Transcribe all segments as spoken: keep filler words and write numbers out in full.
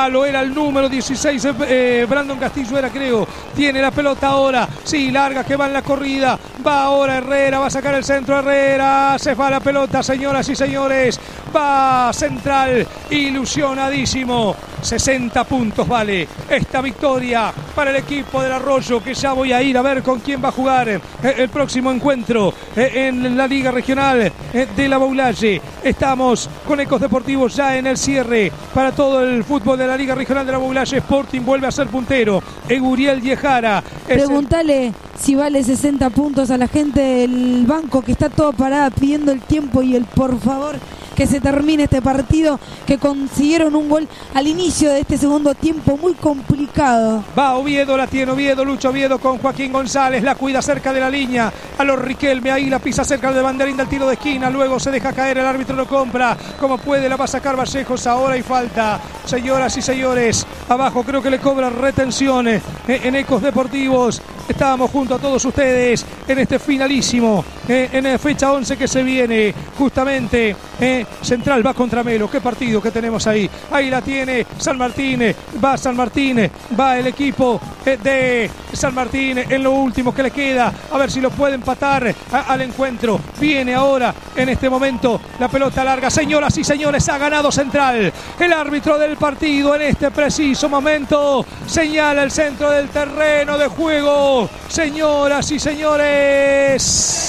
palo, era el número dieciséis, eh, Brandon Castillo era, creo. Tiene la pelota ahora, sí, larga que va en la corrida. Va ahora Herrera, va a sacar el centro Herrera. Se va la pelota, señoras y señores. Va Central, ilusionadísimo. sesenta puntos vale esta victoria para el equipo del Arroyo, que ya voy a ir a ver con quién va a jugar el próximo encuentro en la Liga Regional de la Boulaye. Estamos con Ecos Deportivos ya en el cierre para todo el fútbol de la Liga Regional de la Boulaye. Sporting vuelve a ser puntero. Eguriel Yejara. Pregúntale el... si vale sesenta puntos a la gente del banco que está toda parada pidiendo el tiempo y el por favor que se termine este partido, que consiguieron un gol al inicio de este segundo tiempo muy complicado. Va Oviedo, la tiene Oviedo, Lucho Oviedo con Joaquín González, la cuida cerca de la línea, a los Riquelme, ahí la pisa cerca del banderín del tiro de esquina, luego se deja caer, el árbitro lo compra, como puede la va a sacar Vallejos, ahora y falta, señoras y señores, abajo creo que le cobra retenciones en Ecos Deportivos. Estábamos junto a todos ustedes en este finalísimo, eh, en fecha once que se viene, justamente, eh, Central va contra Melo. Qué partido que tenemos ahí. Ahí la tiene San Martín, va San Martín, va el equipo eh, de San Martín en lo último que le queda, a ver si lo puede empatar a, al encuentro. Viene ahora en este momento la pelota larga. Señoras y señores, ha ganado Central. El árbitro del partido en este preciso momento señala el centro del terreno de juego. Señoras y señores,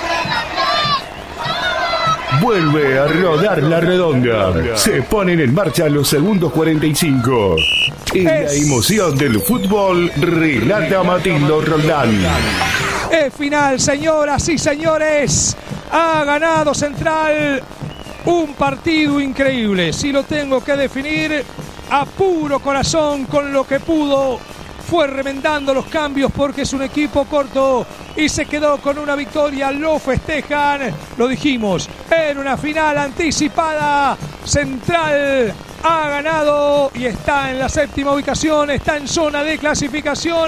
vuelve a rodar la redonda. Se ponen en marcha los segundos cuarenta y cinco. En la emoción del fútbol, relata Matildo Roldán. Es final, señoras y señores. Ha ganado Central. Un partido increíble. Si lo tengo que definir a puro corazón con lo que pudo, fue remendando los cambios porque es un equipo corto y se quedó con una victoria. Lo festejan, lo dijimos, en una final anticipada. Central ha ganado y está en la séptima ubicación, está en zona de clasificación.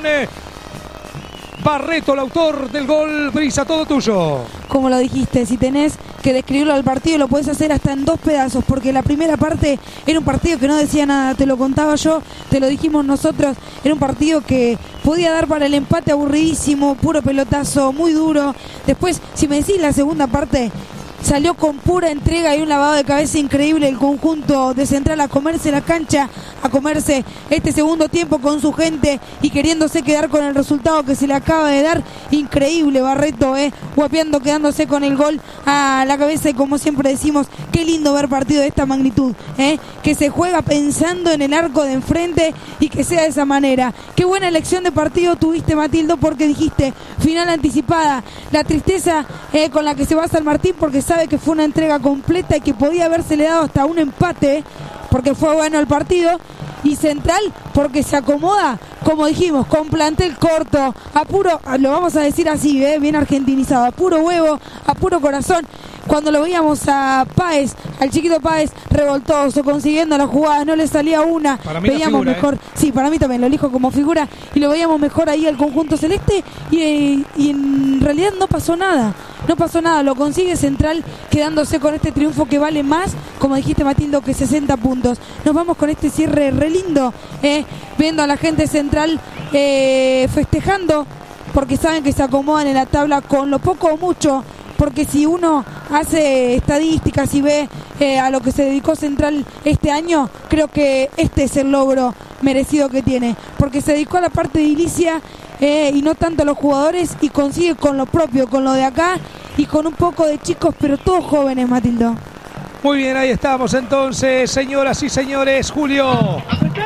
Barreto, el autor del gol. Brisa, todo tuyo. Como lo dijiste, si tenés que describirlo al partido lo puedes hacer hasta en dos pedazos, porque la primera parte era un partido que no decía nada, te lo contaba yo, te lo dijimos nosotros, era un partido que podía dar para el empate, aburridísimo, puro pelotazo, muy duro. Después, si me decís la segunda parte, salió con pura entrega y un lavado de cabeza increíble el conjunto de Central a comerse la cancha, a comerse este segundo tiempo con su gente y queriéndose quedar con el resultado que se le acaba de dar. Increíble Barreto, eh, guapeando, quedándose con el gol a la cabeza, y como siempre decimos, qué lindo ver partido de esta magnitud, eh, que se juega pensando en el arco de enfrente y que sea de esa manera. Qué buena elección de partido tuviste, Matildo, porque dijiste final anticipada, la tristeza eh, con la que se va San Martín porque sabe que fue una entrega completa y que podía habérsele dado hasta un empate porque fue bueno el partido, y Central porque se acomoda, como dijimos, con plantel corto, a puro, lo vamos a decir así, ¿eh? Bien argentinizado, a puro huevo, a puro corazón. Cuando lo veíamos a Páez, al chiquito Páez, revoltoso, consiguiendo la jugada, no le salía una, veíamos figura, mejor, ¿eh? Sí, para mí también lo elijo como figura, y lo veíamos mejor ahí al conjunto celeste, y, y en realidad no pasó nada, no pasó nada, lo consigue Central quedándose con este triunfo que vale más, como dijiste Matildo, que sesenta puntos. Nos vamos con este cierre re lindo, eh, viendo a la gente Central eh, festejando, porque saben que se acomodan en la tabla con lo poco o mucho, porque si uno hace estadísticas y ve eh, a lo que se dedicó Central este año, creo que este es el logro merecido que tiene, porque se dedicó a la parte edilicia eh, y no tanto a los jugadores, y consigue con lo propio, con lo de acá y con un poco de chicos, pero todos jóvenes, Matildo. Muy bien, ahí estamos entonces, señoras y señores. Julio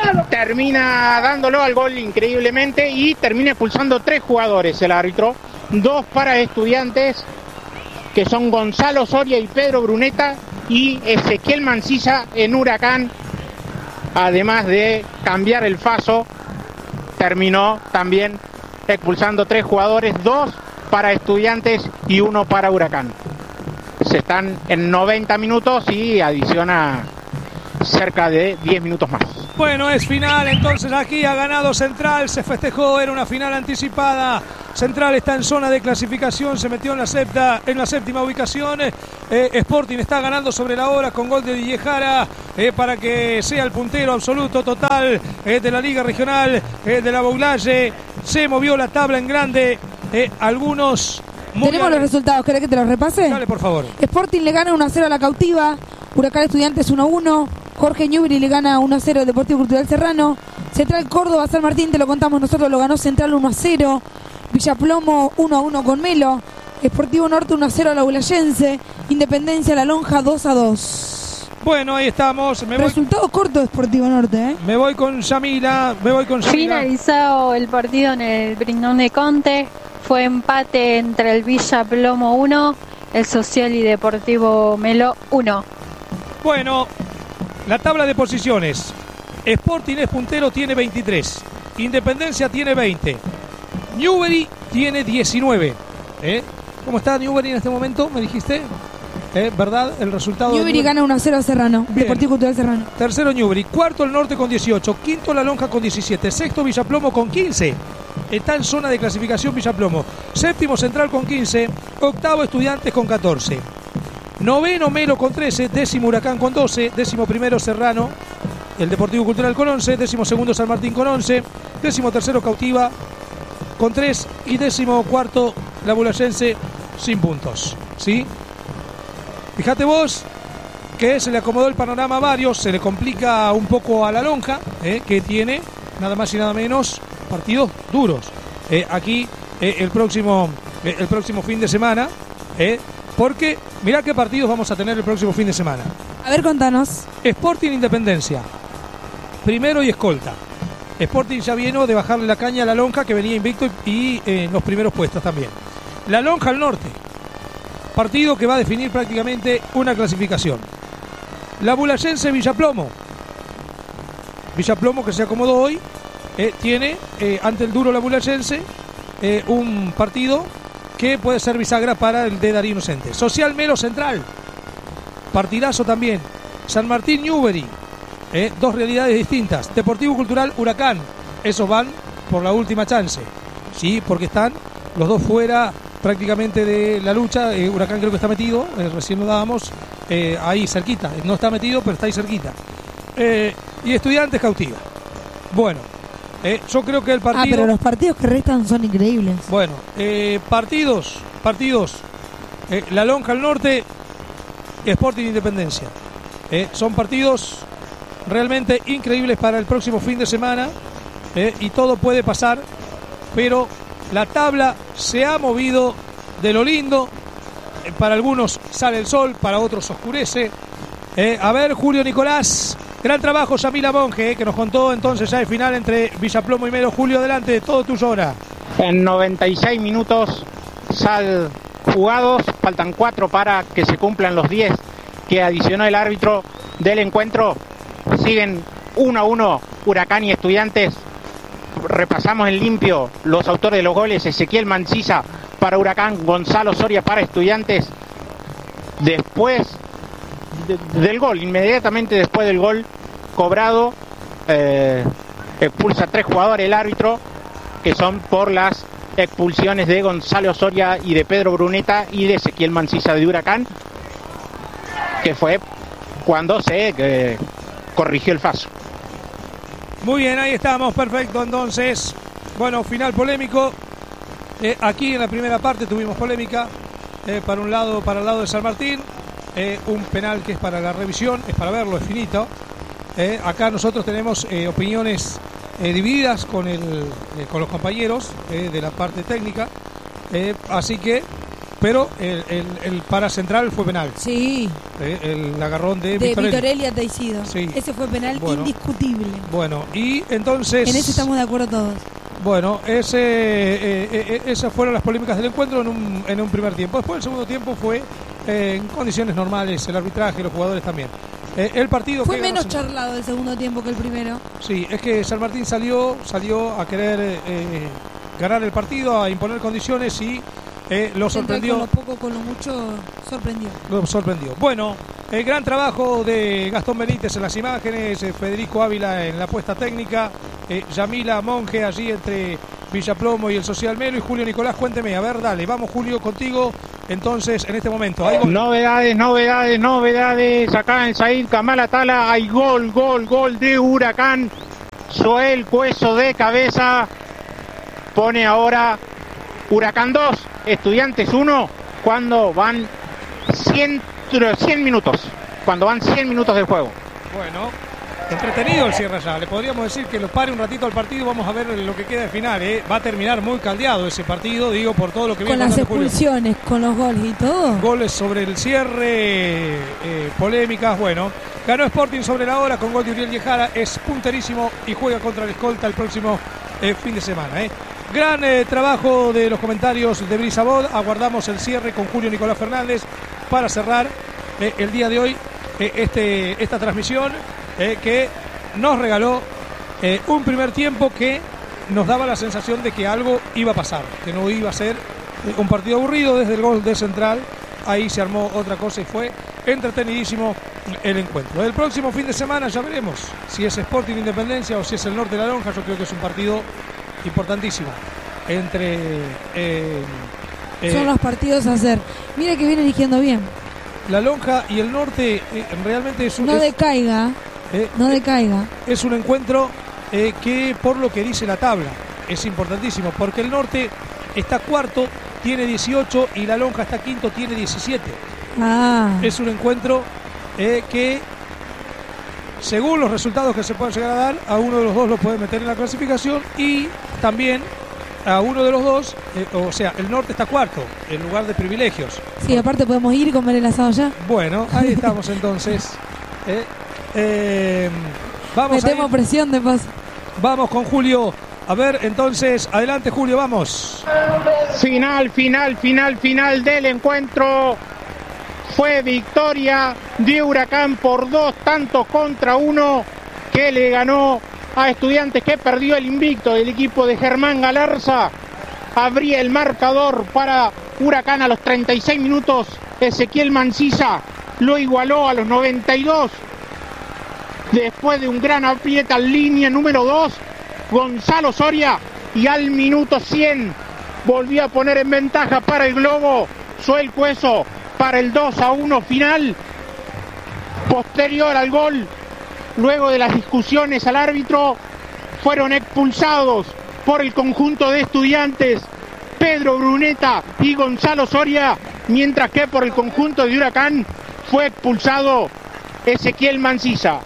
termina dándolo al gol increíblemente y termina expulsando tres jugadores el árbitro, dos para Estudiantes, que son Gonzalo Soria y Pedro Bruneta, y Ezequiel Mancilla en Huracán, además de cambiar el faso, terminó también expulsando tres jugadores, dos para Estudiantes y uno para Huracán. Se están en noventa minutos y adiciona cerca de diez minutos más. Bueno, es final, entonces aquí ha ganado Central, se festejó, era una final anticipada. Central está en zona de clasificación, se metió en la, septa, en la séptima ubicación. Eh, Sporting está ganando sobre la hora con gol de Dillejara eh, para que sea el puntero absoluto total eh, de la Liga Regional eh, de la Boulaye. Se movió la tabla en grande, eh, algunos... Tenemos a... los resultados, ¿querés que te los repase? Dale, por favor. Sporting le gana uno a cero a la Cautiva, Huracán Estudiantes uno a uno, Jorge Ñubri le gana uno a cero al Deportivo Cultural Serrano, Central Córdoba San Martín, te lo contamos nosotros, lo ganó Central uno a cero, Villaplomo uno a uno con Melo, Sportivo Norte uno a cero a la Bulayense, Independencia La Lonja dos a dos. Bueno, ahí estamos. Me Resultado voy... corto de Sportivo Norte, ¿eh? Me voy con Yamila, me voy con Yamila. Finalizado el partido en el Brindón de Conte, fue empate entre el Villa Plomo uno, el Social y Deportivo Melo uno. Bueno, la tabla de posiciones. Sporting es puntero, tiene veintitrés. Independencia tiene veinte. Newbery tiene diecinueve. ¿Eh? ¿Cómo está Newbery en este momento? ¿Me dijiste? ¿Eh? ¿Verdad? El resultado. Newbery de... gana uno a cero a Serrano. Bien. Deportivo Cultural Serrano. Tercero Newbery. Cuarto el Norte con dieciocho. Quinto La Lonja con diecisiete. Sexto Villaplomo con quince. Está en zona de clasificación Villaplomo. Séptimo Central con quince. Octavo Estudiantes con catorce. Noveno Melo con trece. Décimo Huracán con doce. Décimo primero Serrano. El Deportivo Cultural con once. Décimo segundo San Martín con once. Décimo tercero Cautiva con tres. Y décimo cuarto la Bulayense sin puntos. ¿Sí? Fíjate vos que se le acomodó el panorama a varios. Se le complica un poco a La Lonja, ¿eh? que tiene nada más y nada menos partidos duros. Eh, aquí eh, el próximo eh, el próximo fin de semana. Eh, porque mirá qué partidos vamos a tener el próximo fin de semana. A ver, contanos. Sporting Independencia. Primero y escolta. Sporting ya vino de bajarle la caña a La Lonja, que venía invicto y, y eh, en los primeros puestos también. La Lonja al norte. Partido que va a definir prácticamente una clasificación. La Bulayense Villaplomo. Villaplomo que se acomodó hoy. Eh, tiene eh, ante el duro la Bulayense eh, un partido que puede ser bisagra para el de Darío Inocente. Social Melo Central. Partidazo también. San Martín Newbery. Eh, dos realidades distintas. Deportivo Cultural Huracán. Esos van por la última chance. Sí, porque están los dos fuera prácticamente de la lucha. eh, Huracán creo que está metido, eh, recién lo dábamos eh, ahí cerquita, no está metido pero está ahí cerquita. eh, y Estudiantes Cautiva. Bueno, eh, yo creo que el partido... Ah, pero los partidos que restan son increíbles. Bueno, eh, partidos partidos eh, La Lonja al norte, Sporting Independencia. eh, son partidos realmente increíbles para el próximo fin de semana, eh, y todo puede pasar, pero la tabla se ha movido de lo lindo. Eh, para algunos sale el sol, para otros oscurece. Eh, a ver, Julio Nicolás, gran trabajo Yamila Monge, eh, que nos contó entonces ya el final entre Villaplomo y Melo. Julio, adelante, todo tuyo ahora. En noventa y seis minutos sal jugados, faltan cuatro para que se cumplan los diez que adicionó el árbitro del encuentro. Siguen uno a uno Huracán y Estudiantes. Repasamos en limpio los autores de los goles: Ezequiel Mancilla para Huracán, Gonzalo Soria para Estudiantes. Después de, del gol, inmediatamente después del gol cobrado, eh, expulsa a tres jugadores el árbitro, que son por las expulsiones de Gonzalo Soria y de Pedro Bruneta y de Ezequiel Mancilla de Huracán, que fue cuando se eh, corrigió el fallo. Muy bien, ahí estamos, perfecto. Entonces, bueno, final polémico. Eh, aquí en la primera parte tuvimos polémica eh, para un lado, para el lado de San Martín. Eh, un penal que es para la revisión, es para verlo, es finito. Eh, acá nosotros tenemos eh, opiniones eh, divididas con, el, eh, con los compañeros eh, de la parte técnica. Eh, así que, pero el, el, el para central fue penal. Sí. Eh, el agarrón de, de Vitorelli. Vitorelli a Teixido. Sí. Ese fue penal Bueno. indiscutible. Bueno, y entonces... En eso estamos de acuerdo todos. Bueno, ese, eh, eh, esas fueron las polémicas del encuentro en un, en un primer tiempo. Después el segundo tiempo fue eh, en condiciones normales, el arbitraje, los jugadores también. Eh, el partido Fue que menos ganó... charlado el segundo tiempo que el primero. Sí, es que San Martín salió, salió a querer eh, ganar el partido, a imponer condiciones y eh, lo sorprendió. Con lo poco, con lo mucho, sorprendió. Lo sorprendió. Bueno, El gran trabajo de Gastón Benítez en las imágenes, eh, Federico Ávila en la puesta técnica, eh, Yamila Monge allí entre Villaplomo y el Social Melo, y Julio Nicolás, cuénteme, a ver, dale, vamos Julio contigo, entonces en este momento. ¿Hay gol? Novedades, novedades, novedades, acá en Said Kamal Atala hay gol, gol, gol de Huracán, Joel Cueso de cabeza, pone ahora Huracán dos, Estudiantes uno, cuando van cien, cien minutos, cuando van cien minutos de juego. Bueno, entretenido el cierre ya, le podríamos decir que lo pare un ratito al partido, vamos a ver lo que queda de final, ¿eh? Va a terminar muy caldeado ese partido, digo, por todo lo que viene. Con las expulsiones, Julio. Con los goles y todo. Goles sobre el cierre, eh, polémicas, bueno. Ganó Sporting sobre la hora con gol de Uriel Yejara, es punterísimo y juega contra el Escolta el próximo eh, fin de semana, ¿eh? Gran eh, trabajo de los comentarios de Brisabod, aguardamos el cierre con Julio Nicolás Fernández para cerrar eh, el día de hoy eh, este, esta transmisión. Eh, que nos regaló eh, un primer tiempo que nos daba la sensación de que algo iba a pasar, que no iba a ser eh, un partido aburrido. Desde el gol de Central, ahí se armó otra cosa y fue entretenidísimo el encuentro. El próximo fin de semana ya veremos si es Sporting Independencia o si es el Norte de la Lonja. Yo creo que es un partido importantísimo entre eh, eh, son los partidos a hacer. Mira que viene eligiendo bien la Lonja y el Norte. Eh, realmente es un no es, decaiga Eh, no decaiga. Es un encuentro eh, que, por lo que dice la tabla, es importantísimo, porque el Norte está cuarto, tiene dieciocho, y la Lonja está quinto, tiene diecisiete. Ah. Es un encuentro eh, que, según los resultados que se puedan llegar a dar, a uno de los dos lo puede meter en la clasificación, y también a uno de los dos, eh, o sea, el Norte está cuarto, en lugar de privilegios. Sí, aparte podemos ir y comer el asado ya. Bueno, ahí estamos entonces. Eh, Eh, vamos Metemos presión de paso. Vamos con Julio. A ver, entonces, adelante Julio, vamos. Final, final, final, final del encuentro. Fue victoria de Huracán por dos tantos contra uno, que le ganó a Estudiantes, que perdió el invicto del equipo de Germán Galarza. Abría el marcador para Huracán a los treinta y seis minutos. Ezequiel Mancilla lo igualó a los noventa y dos. Después de un gran aprieta en línea número dos, Gonzalo Soria, y al minuto cien volvió a poner en ventaja para el Globo Joel Cueso para el dos a uno final. Posterior al gol, luego de las discusiones al árbitro, fueron expulsados por el conjunto de Estudiantes Pedro Bruneta y Gonzalo Soria, mientras que por el conjunto de Huracán fue expulsado Ezequiel Mancilla.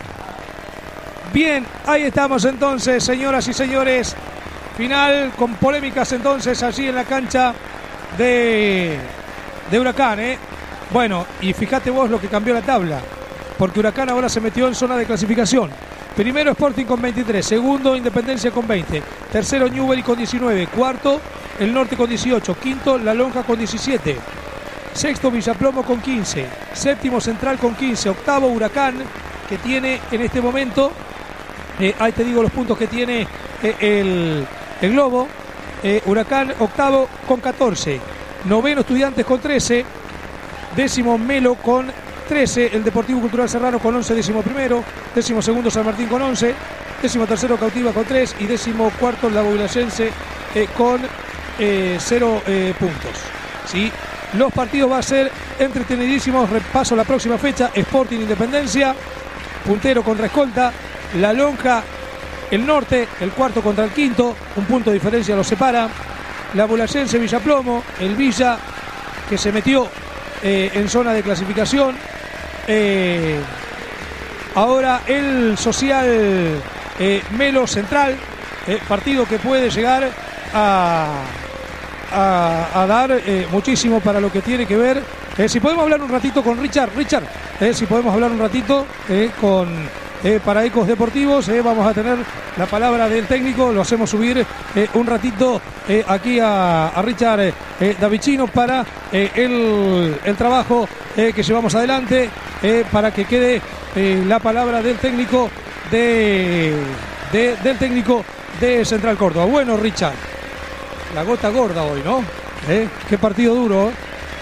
Bien, ahí estamos entonces, señoras y señores. Final con polémicas entonces allí en la cancha de, de Huracán, ¿eh? Bueno, y fíjate vos lo que cambió la tabla, porque Huracán ahora se metió en zona de clasificación. Primero Sporting con veintitrés, segundo Independencia con veinte, tercero Newbery con diecinueve, cuarto el Norte con dieciocho, quinto La Lonja con diecisiete, sexto Villaplomo con quince, séptimo Central con quince, octavo Huracán, que tiene en este momento... Eh, ahí te digo los puntos que tiene eh, el, el Globo. eh, Huracán octavo con catorce, noveno Estudiantes con trece, décimo Melo con trece, el Deportivo Cultural Serrano con once, décimo primero, décimo segundo San Martín con once, décimo tercero Cautiva con tres y décimo cuarto La Boilayense eh, con eh, cero eh, puntos. ¿Sí? Los partidos van a ser entretenidísimos. Repaso la próxima fecha: Sporting Independencia, puntero contra Escolta. La Lonja, el Norte, el cuarto contra el quinto, un punto de diferencia los separa. La Boilayense Villaplomo, el Villa, que se metió eh, en zona de clasificación. Eh, ahora el Social eh, Melo Central, eh, partido que puede llegar a, a, a dar eh, muchísimo para lo que tiene que ver. Eh, si podemos hablar un ratito con Richard, Richard, eh, si podemos hablar un ratito eh, con... Eh, para Ecos Deportivos, eh, vamos a tener la palabra del técnico, lo hacemos subir eh, un ratito eh, aquí a, a Richard eh, Davicino para eh, el, el trabajo eh, que llevamos adelante, eh, para que quede eh, la palabra del técnico de, de, del técnico de Central Córdoba. Bueno, Richard, la gota gorda hoy, ¿no? ¿Eh? Qué partido duro, ¿eh?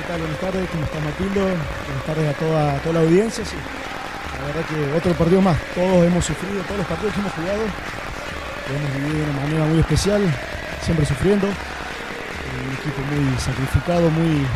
tal? Buenas tardes, ¿cómo está Matildo? Buenas tardes a toda, a toda la audiencia. Sí. La verdad que otro partido más, todos hemos sufrido, todos los partidos que hemos jugado, lo hemos vivido de una manera muy especial, siempre sufriendo. Un equipo muy sacrificado, muy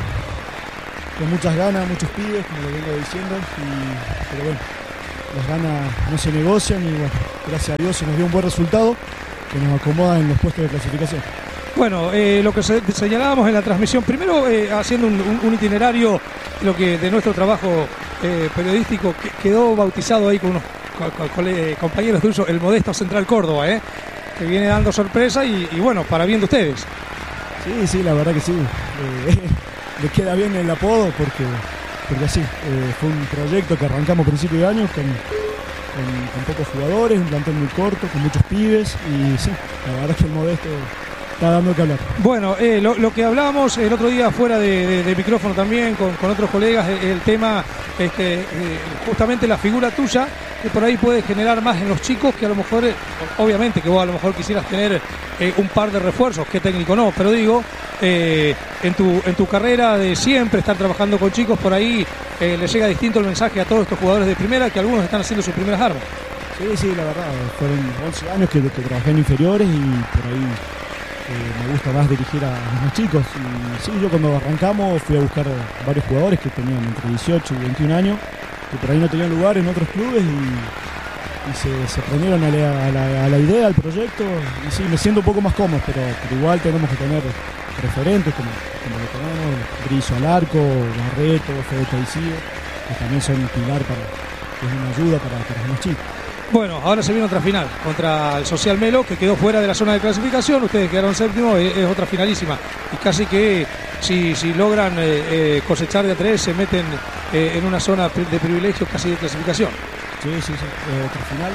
con muchas ganas, muchos pibes, como lo vengo diciendo, y, pero bueno, las ganas no se negocian y bueno, gracias a Dios se nos dio un buen resultado que nos acomoda en los puestos de clasificación. Bueno, eh, lo que se, señalábamos en la transmisión, primero eh, haciendo un, un, un itinerario, lo que de nuestro trabajo eh, periodístico que quedó bautizado ahí con unos co co co compañeros de uso, el Modesto Central Córdoba, eh, que viene dando sorpresa y, y bueno, para bien de ustedes. Sí, sí, la verdad que sí. Eh, le queda bien el apodo porque, porque así, eh, fue un proyecto que arrancamos a principio de año con, con, con pocos jugadores, un plantel muy corto, con muchos pibes y sí, la verdad que el Modesto está dando que hablar. Bueno, eh, lo, lo que hablábamos el otro día fuera de, de, de micrófono también con, con otros colegas, el, el tema es que eh, justamente la figura tuya que por ahí puede generar más en los chicos que a lo mejor, eh, obviamente que vos a lo mejor quisieras tener eh, un par de refuerzos, qué técnico no, pero digo, eh, en, tu, en tu carrera de siempre estar trabajando con chicos, por ahí eh, le llega distinto el mensaje a todos estos jugadores de primera que algunos están haciendo sus primeras armas. Sí, sí, la verdad, fueron once años que, que trabajé en inferiores y por ahí Eh, me gusta más dirigir a los más chicos. Y sí, yo cuando arrancamos fui a buscar varios jugadores que tenían entre dieciocho y veintiún años, que por ahí no tenían lugar en otros clubes y, y se, se prendieron a la, a, la, a la idea, al proyecto. Y sí, me siento un poco más cómodo, pero, pero igual tenemos que tener referentes como, como lo tenemos, Brillo al arco, Barreto, Fede Taicío, que también son un pilar para, que es una ayuda para, para los más chicos. Bueno, ahora se viene otra final contra el Social Melo, que quedó fuera de la zona de clasificación. Ustedes quedaron séptimo, es, es otra finalísima. Y casi que si, si logran eh, eh, cosechar de a tres, se meten eh, en una zona de privilegio casi de clasificación. Sí, sí, sí, eh, otra final.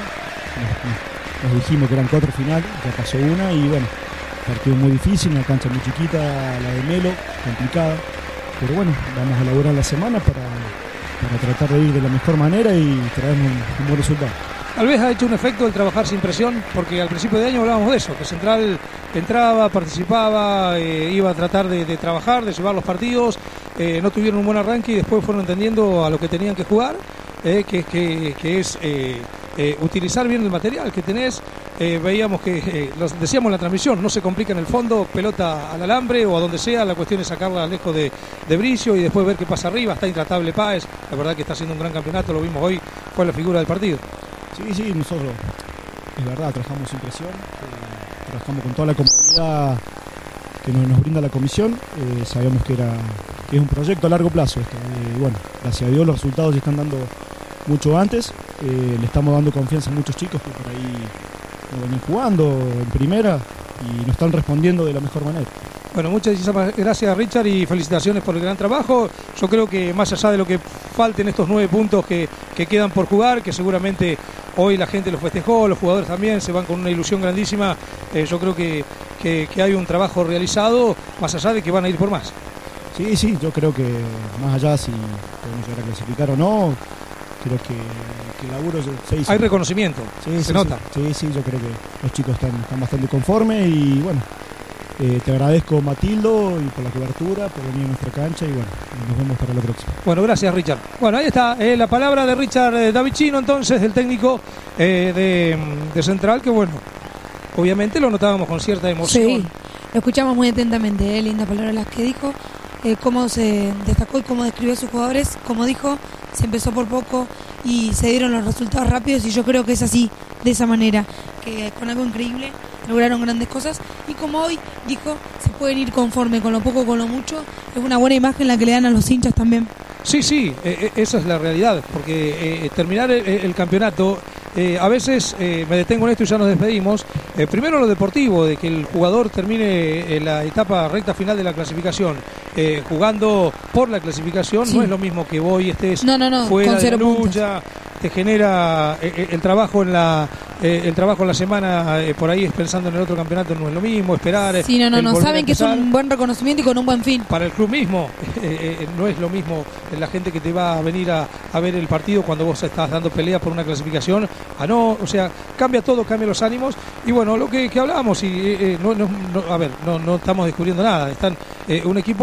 Nos, nos dijimos que eran cuatro finales, ya pasó una y bueno, partido muy difícil, una cancha muy chiquita, la de Melo, complicada. Pero bueno, vamos a elaborar la semana para, para tratar de ir de la mejor manera y traer un, un buen resultado. Tal vez ha hecho un efecto el trabajar sin presión, porque al principio de año hablábamos de eso, que Central entraba, participaba, eh, iba a tratar de, de trabajar, de llevar los partidos, eh, no tuvieron un buen arranque y después fueron entendiendo a lo que tenían que jugar, eh, que, que, que es eh, eh, utilizar bien el material que tenés. Eh, veíamos que, eh, lo decíamos en la transmisión, no se complica en el fondo, pelota al alambre o a donde sea, la cuestión es sacarla lejos de, de Bricio y después ver qué pasa arriba. Está intratable Páez, la verdad que está haciendo un gran campeonato, lo vimos hoy, fue la figura del partido. Sí, sí, nosotros, es verdad, trabajamos sin presión, eh, trabajamos con toda la comodidad que nos, nos brinda la comisión, eh, sabemos que, era, que es un proyecto a largo plazo esto, eh, bueno, gracias a Dios los resultados se están dando mucho antes, eh, le estamos dando confianza a muchos chicos que por ahí no venían jugando en primera y nos están respondiendo de la mejor manera. Bueno, muchas gracias Richard y felicitaciones por el gran trabajo. Yo creo que más allá de lo que falten estos nueve puntos que, que quedan por jugar, que seguramente hoy la gente los festejó, los jugadores también se van con una ilusión grandísima, eh, yo creo que, que, que hay un trabajo realizado, más allá de que van a ir por más. Sí, sí, yo creo que más allá si podemos llegar a clasificar o no, creo que, que el laburo se hizo. Hay reconocimiento, sí, se sí, nota. Sí, sí, sí, yo creo que los chicos están, están bastante conformes y bueno, eh, te agradezco Matildo y por la cobertura, por venir a nuestra cancha y bueno, nos vemos para la próxima. Bueno, gracias Richard. Bueno, ahí está eh, la palabra de Richard eh, Davicino, entonces, el técnico eh, de, de Central, que bueno, obviamente lo notábamos con cierta emoción. Sí, lo escuchamos muy atentamente, eh, lindas palabras las que dijo, eh, cómo se destacó y cómo describió a sus jugadores, como dijo, se empezó por poco y se dieron los resultados rápidos y yo creo que es así, de esa manera, que con algo increíble lograron grandes cosas y como hoy dijo, se pueden ir conforme con lo poco, con lo mucho, es una buena imagen la que le dan a los hinchas también. Sí, sí, eh, esa es la realidad, porque eh, terminar el, el campeonato, eh, a veces eh, me detengo en esto y ya nos despedimos, eh, primero lo deportivo, de que el jugador termine en la etapa recta final de la clasificación, eh, jugando por la clasificación, sí. No es lo mismo que vos estés no, no, no, fuera con de la lucha, puntos. Te genera eh, el trabajo en la eh, el trabajo en la semana, eh, por ahí es pensando en el otro campeonato, no es lo mismo, esperar. Sí, no, no, no, saben que es un buen reconocimiento y con un buen fin. Para el club mismo, eh, eh, no es lo mismo la gente que te va a venir a, a ver el partido cuando vos estás dando pelea por una clasificación, a no, o sea, cambia todo, cambia los ánimos, y bueno, lo que, que hablábamos, y eh, no, no, no, a ver, no, no estamos descubriendo nada, están eh, un equipo que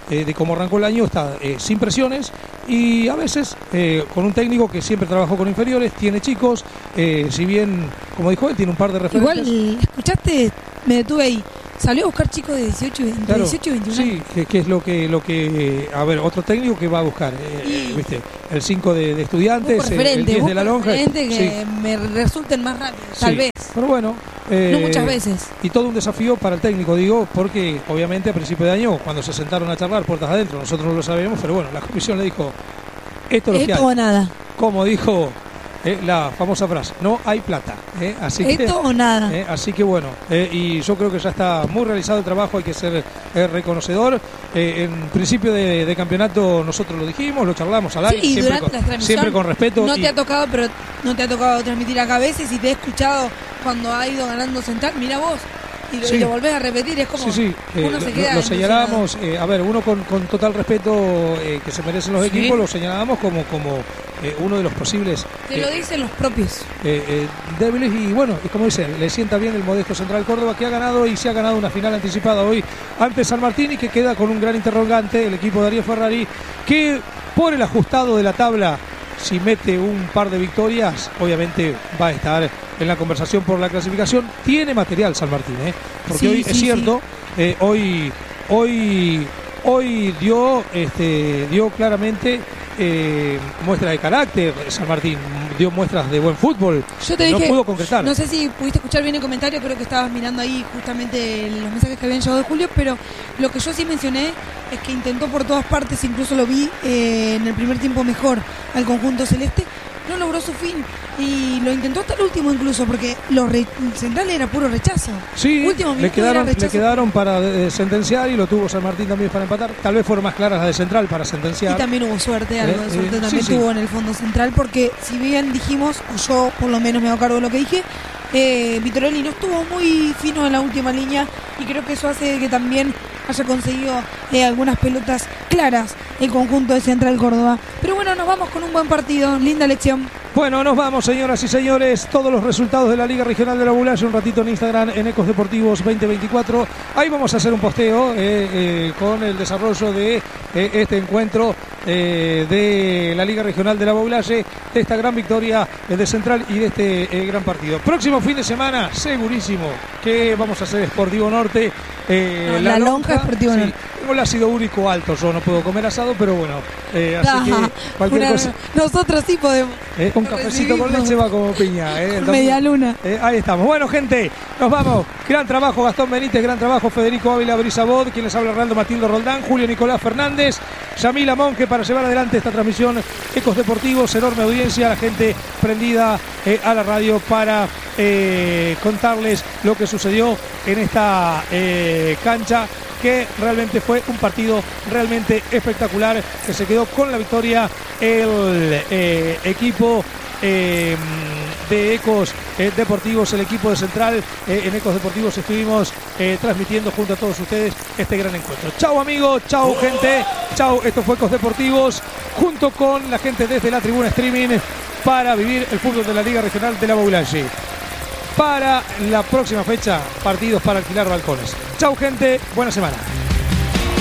eh, de cómo arrancó el año, está eh, sin presiones y a veces eh, con un técnico que siempre trabajó con inferiores, tiene chicos, eh, si bien, como dijo él, tiene un par de referentes. Igual, escuchaste, me detuve ahí. Salió a buscar chicos de dieciocho y veinte, Claro, dieciocho y veintiuno sí, años. que, que es lo que, lo que, a ver, otro técnico que va a buscar, eh, Y- ¿viste? El cinco de, de estudiantes, Busco el- el referentes, diez de la busco lonja. referentes que Sí, me resulten más rápido, tal sí. vez. Pero bueno. eh, No muchas veces. Y todo un desafío para el técnico, digo, porque obviamente a principio de año, cuando se sentaron a charlar puertas adentro, nosotros no lo sabíamos, pero bueno, la comisión le dijo, esto es lo que Esto hay. o nada. Como dijo eh, la famosa frase, no hay plata. eh, así que, Esto o nada. eh, así que bueno, eh, y yo creo que ya está muy realizado el trabajo, hay que ser eh, reconocedor. Eh, en principio de, de campeonato nosotros lo dijimos, lo charlamos al aire, Sí, y siempre, durante con, la transmisión siempre con respeto. No y- te ha tocado, pero no te ha tocado transmitir acá a veces y te he escuchado cuando ha ido ganando Central, mira vos, y lo, Sí. y lo volvés a repetir, es como Sí, sí, eh, uno se lo- queda lo, señalábamos, eh, a ver, uno con, con total respeto eh, que se merecen los Sí. equipos, lo señalábamos como, como eh, uno de los posibles te lo eh, dicen los propios. eh, eh, débiles y bueno, y como dice, le sienta bien el modesto Central Córdoba que ha ganado y se ha ganado una final anticipada hoy ante San Martín y que queda con un gran interrogante el equipo de Darío Ferrari que por el ajustado de la tabla, si mete un par de victorias, obviamente va a estar en la conversación por la clasificación. Tiene material San Martín, ¿eh? Porque Sí, hoy sí, es cierto, eh, hoy, hoy, hoy dio, este, dio claramente eh, muestra de carácter. San Martín dio muestras de buen fútbol. Yo te no dije, pudo concretar. no sé si pudiste escuchar bien el comentario, creo que estabas mirando ahí justamente los mensajes que habían llegado de Julio, pero lo que yo sí mencioné es que intentó por todas partes, incluso lo vi eh, en el primer tiempo mejor al conjunto celeste, no logró su fin y lo intentó hasta el último incluso, porque los re- Central era puro rechazo. Sí, Último le minuto quedaron, era le rechazo. quedaron para eh, sentenciar y lo tuvo San Martín también para empatar. Tal vez fueron más claras las de Central para sentenciar. Y también hubo suerte, algo Eh, de suerte eh, también sí, sí. tuvo en el fondo central, porque si bien dijimos, o yo por lo menos me hago cargo de lo que dije, eh, Vitorelli no estuvo muy fino en la última línea y creo que eso hace que también haya conseguido eh, algunas pelotas claras el conjunto de Central Córdoba. Pero bueno, nos vamos con un buen partido, linda lección. Bueno, nos vamos, señoras y señores. Todos los resultados de la Liga Regional de la Bulaye un ratito en Instagram, en Ecos Deportivos veinte veinticuatro. Ahí vamos a hacer un posteo eh, eh, con el desarrollo de eh, este encuentro eh, de la Liga Regional de la Bulaye, de esta gran victoria eh, de Central y de este eh, gran partido. Próximo fin de semana, segurísimo que vamos a hacer Sportivo Norte. Eh, No, la lonja Sportivo sí. Norte. Tengo el ácido úrico alto, yo no puedo comer asado, pero bueno, eh, así Ajá, que cualquier una- cosa. Nosotros sí podemos. Eh, un cafecito con Recibimos. leche va como piña. Eh, el Media domingo. luna. Eh, ahí estamos. Bueno, gente, nos vamos. Gran trabajo Gastón Benítez, gran trabajo Federico Ávila Brisabod, quien les habla Hernando Matildo Roldán, Julio Nicolás Fernández, Yamila Monge para llevar adelante esta transmisión Ecos Deportivos, enorme audiencia, la gente prendida eh, a la radio para eh, contarles lo que sucedió en esta eh, cancha, que realmente fue un partido realmente espectacular, que se quedó con la victoria el eh, equipo eh, de Ecos eh, Deportivos, el equipo de Central. Eh, en Ecos Deportivos estuvimos eh, transmitiendo junto a todos ustedes este gran encuentro. Chau amigos, chau gente, chau, esto fue Ecos Deportivos junto con la gente desde la tribuna streaming para vivir el fútbol de la Liga Regional de la Bulaye. Para la próxima fecha, partidos para alquilar balcones. Chau gente, buena semana.